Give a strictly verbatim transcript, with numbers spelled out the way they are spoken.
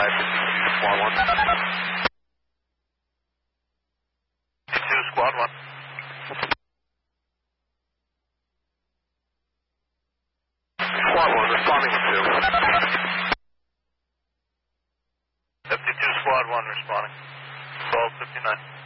fifty-five, fifty-two, squad one. fifty-two, squad one. Squad one, responding with two. fifty-two, squad one, responding. twelve fifty-nine.